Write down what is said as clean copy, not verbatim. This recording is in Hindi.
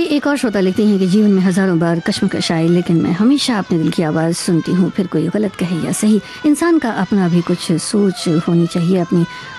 एक और श्रोता लिखते हैं कि जीवन में हजारों बार कश्मकश आई, लेकिन मैं हमेशा अपने दिल की आवाज़ सुनती हूँ, फिर कोई गलत कहे या सही, इंसान का अपना भी कुछ सोच होनी चाहिए, अपनी